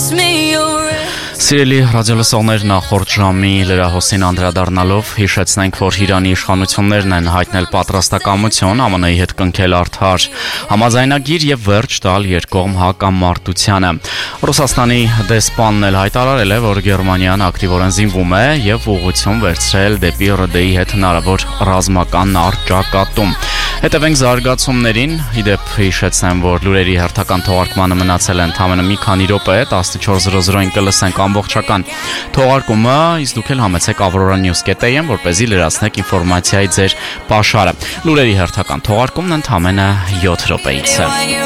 Սիրելի ռադիոլսողներ, նախորդ ժամի լրահոսին անդրադառնալով հիշեցնենք, որ Իրանի իշխանություններն են հայտնել պատրաստակամություն ԱՄՆ-ի հետ կնքել արդար համաձայնագիր եւ վերջ տալ երկկողմ հակամարտությանը։ Ռուսաստանի դեսպանն էլ հայտարարել է, որ Գերմանիան ակտիվորեն զինվում է եւ ուղղություն վերցրել դեպի ՌԴ-ի հետ հնարավոր ռազմական առճակատում։ Հետևենք զարգացումներին, իդեպ հիշեցնեմ, որ լուրերի հերթական թողարկմանը մնացել է ընդամենը մի քանի րոպե, 14:00-ին կլսենք ամբողջական թողարկումը, իսկ դուք էլ համեցեք aurora.news.am, որպեսզի լրացնեք ինֆորմացիայի ձեր պաշարը։ Լուրերի հերթական թողարկումն ընդամենը 7 րոպեից է։